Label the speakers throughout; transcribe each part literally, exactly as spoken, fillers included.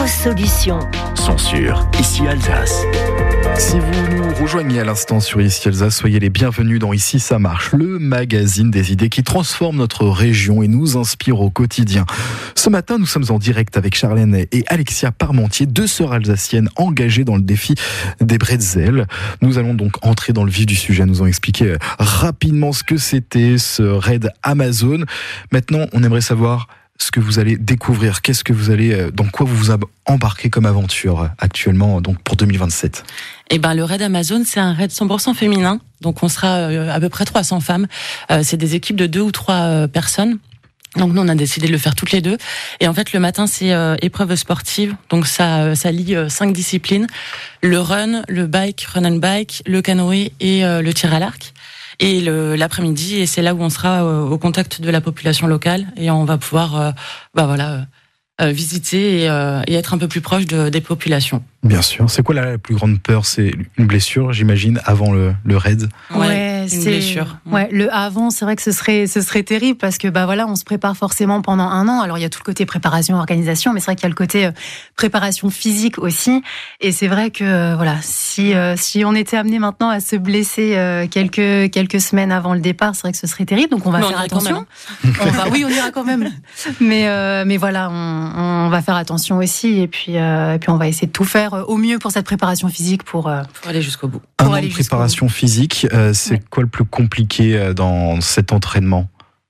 Speaker 1: éco-solutions sont sur Ici Alsace.
Speaker 2: Si vous nous rejoignez à l'instant sur Ici Alsace, soyez les bienvenus dans Ici ça marche, le magazine des idées qui transforme notre région et nous inspire au quotidien. Ce matin, nous sommes en direct avec Charlène et Alexia Parmentier, deux sœurs alsaciennes engagées dans le défi des bretzels. Nous allons donc entrer dans le vif du sujet, nous ont expliqué rapidement ce que c'était ce raid Amazon. Maintenant, on aimerait savoir ce que vous allez découvrir, qu'est-ce que vous allez, dans quoi vous vous embarquez comme aventure actuellement, donc pour deux mille vingt-sept.
Speaker 3: Eh ben, le raid Amazon, c'est un raid cent pour cent féminin. Donc, on sera euh, à peu près trois cents femmes. Euh, c'est des équipes de deux ou trois euh, personnes. Donc, nous, on a décidé de le faire toutes les deux. Et en fait, le matin, c'est euh, épreuve sportive. Donc, ça, euh, ça lie euh, cinq disciplines. Le run, le bike, run and bike, le canoë et euh, le tir à l'arc. Et le, l'après-midi, et c'est là où on sera euh, au contact de la population locale. Et on va pouvoir, euh, bah voilà, euh, euh, visiter et, euh, et être un peu plus proche de, des populations.
Speaker 2: Bien sûr. C'est quoi la, la plus grande peur? C'est une blessure, j'imagine, avant le, le raid?
Speaker 3: Ouais,
Speaker 4: ouais
Speaker 3: une
Speaker 4: c'est...
Speaker 3: blessure.
Speaker 4: Ouais, le avant, c'est vrai que ce serait, ce serait terrible parce que bah voilà, on se prépare forcément pendant un an. Alors il y a tout le côté préparation, organisation, mais c'est vrai qu'il y a le côté euh, préparation physique aussi. Et c'est vrai que euh, voilà, si euh, si on était amené maintenant à se blesser euh, quelques quelques semaines avant le départ, c'est vrai que ce serait terrible. Donc on va
Speaker 3: mais
Speaker 4: faire
Speaker 3: on
Speaker 4: attention. On va, oui, on ira quand même. Mais euh, mais voilà, on, on va faire attention aussi. Et puis euh, et puis on va essayer de tout faire au mieux pour cette préparation physique pour, euh,
Speaker 3: pour aller jusqu'au bout.
Speaker 2: Un
Speaker 4: pour
Speaker 2: an
Speaker 4: aller
Speaker 2: de préparation physique, euh, c'est ouais. quoi le plus compliqué dans cet entraînement?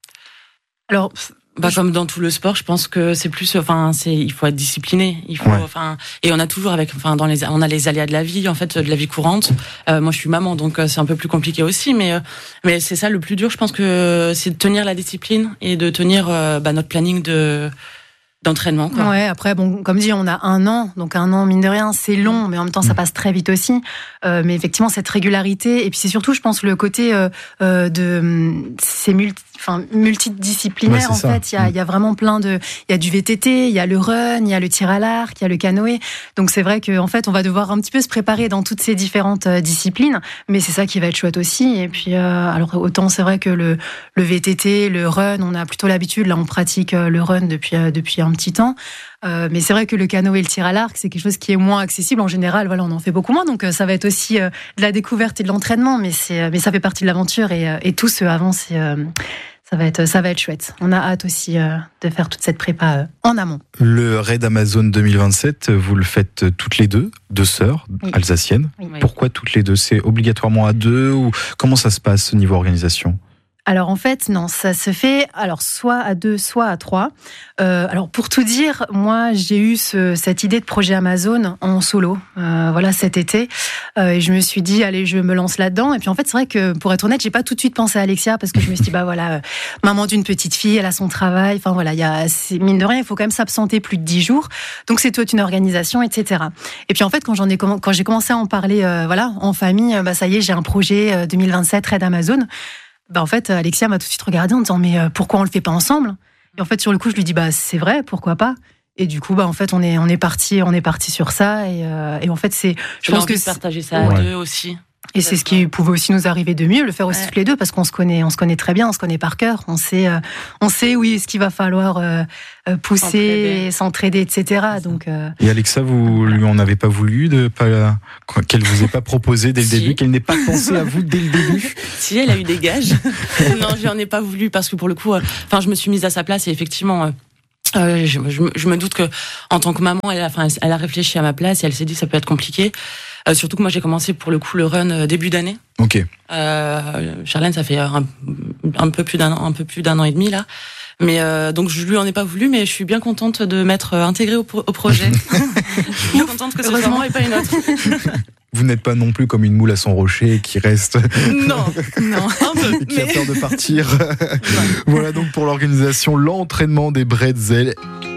Speaker 4: Alors,
Speaker 3: bah, comme dans tout le sport, je pense que c'est plus, enfin, c'est, il faut être discipliné. Il faut, ouais. enfin, et on a toujours avec, enfin, dans les, on a les aléas de la vie, en fait, de la vie courante. Euh, moi, je suis maman, donc c'est un peu plus compliqué aussi, mais, mais c'est ça le plus dur. Je pense que c'est de tenir la discipline et de tenir, euh, bah, notre planning de. d'entraînement, quoi.
Speaker 4: Ouais, après, bon, comme dit, on a un an, donc un an, mine de rien, c'est long, mais en même temps, ça passe très vite aussi. Euh, mais effectivement, cette régularité, et puis c'est surtout, je pense, le côté euh, euh, de, c'est multi, enfin, multidisciplinaire, ouais, en ça. fait. Il y a, il y a vraiment plein de, il y a du V T T, il y a le run, il y a le tir à l'arc, il y a le canoë. Donc c'est vrai qu'en fait, on va devoir un petit peu se préparer dans toutes ces différentes euh, disciplines, mais c'est ça qui va être chouette aussi. Et puis, euh, alors autant c'est vrai que le, le V T T, le run, on a plutôt l'habitude. Là, on pratique euh, le run depuis euh, depuis un petit temps. Euh, mais c'est vrai que le canoë et le tir à l'arc, c'est quelque chose qui est moins accessible. En général, voilà, on en fait beaucoup moins. Donc, euh, ça va être aussi euh, de la découverte et de l'entraînement. Mais, c'est, mais ça fait partie de l'aventure. Et, euh, et tout ce avant, c'est, euh, ça, va être, ça va être chouette. On a hâte aussi euh, de faire toute cette prépa euh, en amont.
Speaker 2: Le raid Amazon deux mille vingt-sept, vous le faites toutes les deux, deux sœurs oui. alsaciennes. Oui. Pourquoi toutes les deux? C'est obligatoirement à deux ou comment ça se passe au niveau organisation?
Speaker 4: Alors en fait, non, ça se fait alors soit à deux, soit à trois. Euh, alors pour tout dire, moi j'ai eu ce, cette idée de projet Amazon en solo, euh, voilà cet été, euh, et je me suis dit allez, je me lance là-dedans. Et puis en fait, c'est vrai que pour être honnête, j'ai pas tout de suite pensé à Alexia parce que je me suis dit bah voilà, euh, maman d'une petite fille, elle a son travail. Enfin voilà, il y a c'est, mine de rien, il faut quand même s'absenter plus de dix jours, donc c'est toute une organisation, et cetera. Et puis en fait, quand j'en ai quand j'ai commencé à en parler, euh, voilà, en famille, bah ça y est, j'ai un projet euh, deux mille vingt-sept raid Amazon. Bah en fait, Alexia m'a tout de suite regardé en disant mais pourquoi on le fait pas ensemble? Et en fait, sur le coup, je lui dis bah c'est vrai, pourquoi pas? Et du coup, bah en fait, on est on est parti, on est parti sur ça et, euh, et en fait, c'est
Speaker 3: je pense que partager ça à ouais. deux aussi.
Speaker 4: Et c'est ce qui pouvait aussi nous arriver de mieux, le faire aussi ouais. toutes les deux, parce qu'on se connaît, on se connaît très bien, on se connaît par cœur, on sait, euh, on sait oui ce qu'il va falloir euh, pousser, s'entraider, s'entraider et cetera. Donc. Euh...
Speaker 2: Et Alexa, vous voilà. lui en avez pas voulu de pas qu'elle vous ait pas proposé dès le si. début, qu'elle n'ait pas pensé à vous dès le début.
Speaker 3: Si, elle a eu des gages. Non, j'en ai pas voulu parce que pour le coup, enfin, euh, je me suis mise à sa place et effectivement. Euh, Euh, je, je, je me doute que en tant que maman, elle a, enfin, elle a réfléchi à ma place et elle s'est dit que ça peut être compliqué. Euh, surtout que moi j'ai commencé pour le coup le run euh, début d'année.
Speaker 2: Ok.
Speaker 3: Euh, Charlène, ça fait un, un peu plus d'un an, un peu plus d'un an et demi là. Mais euh, donc je lui en ai pas voulu, mais je suis bien contente de m'être intégrée au, au projet. Je suis bien contente que ce soit moi et pas une autre.
Speaker 2: Vous n'êtes pas non plus comme une moule à son rocher qui reste.
Speaker 3: Non, non, un peu.
Speaker 2: qui a peur de partir. Voilà donc pour l'organisation, l'entraînement des bretzels.